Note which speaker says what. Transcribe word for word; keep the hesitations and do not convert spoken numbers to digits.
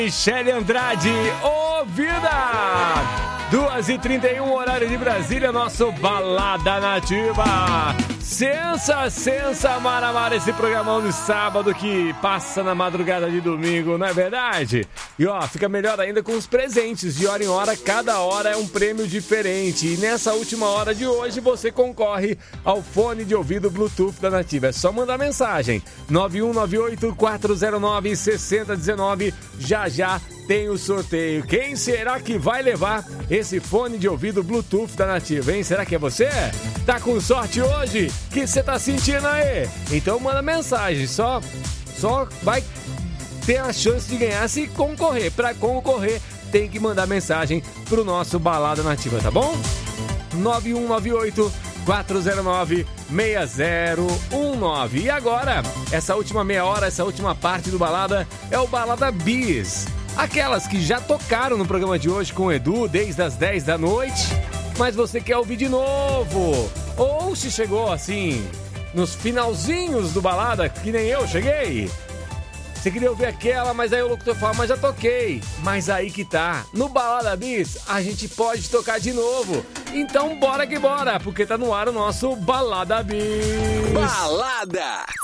Speaker 1: Michele Andrade, ô vida! duas e trinta e um, horário de Brasília, nosso Balada Nativa. Sensa, sensa, mara, mara, esse programão de sábado que passa na madrugada de domingo, não é verdade? E ó, fica melhor ainda com os presentes. De hora em hora, cada hora é um prêmio diferente. E nessa última hora de hoje, você concorre ao fone de ouvido Bluetooth da Nativa. É só mandar mensagem. nove um nove oito, quatro zero nove, seis zero um nove. Já, já tem o sorteio. Quem será que vai levar esse fone de ouvido Bluetooth da Nativa, hein? Será que é você? Tá com sorte hoje? O que você tá sentindo aí? Então manda mensagem, só, só vai ter a chance de ganhar se concorrer. Pra concorrer, tem que mandar mensagem pro nosso Balada Nativa, tá bom? nove um nove oito, quatro zero nove, seis zero um nove. E agora, essa última meia hora, essa última parte do Balada é o Balada Bis. Aquelas que já tocaram no programa de hoje com o Edu desde as dez da noite, mas você quer ouvir de novo. Ou se chegou assim, nos finalzinhos do Balada, que nem eu cheguei. Você queria ouvir aquela, mas aí o locutor fala, mas já toquei. Mas aí que tá, no Balada Bis, a gente pode tocar de novo. Então bora que bora, porque tá no ar o nosso Balada Bis.
Speaker 2: Balada!